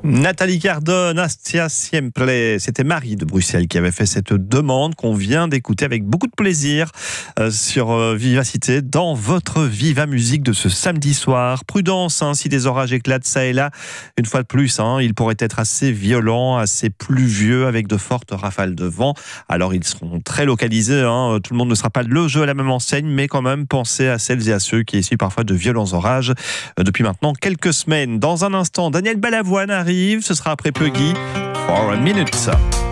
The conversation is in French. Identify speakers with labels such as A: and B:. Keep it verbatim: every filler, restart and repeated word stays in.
A: Nathalie Cardone, Astia Siempre. C'était Marie de Bruxelles qui avait fait cette demande qu'on vient d'écouter avec beaucoup de plaisir euh, sur euh, Vivacité dans votre Viva Musique de ce samedi soir. Prudence, hein, si des orages éclatent ça et là, une fois de plus, hein, ils pourraient être assez violents, assez pluvieux avec de fortes rafales de vent. Alors ils seront très localisés, hein, tout le monde ne sera pas le jeu à la même enseigne, mais quand même pensez à celles et à ceux qui essuient parfois de violents orages euh, depuis maintenant quelques semaines. Dans un instant, Daniel Balavoine arrive. Ce sera après Puggy, For a Minute.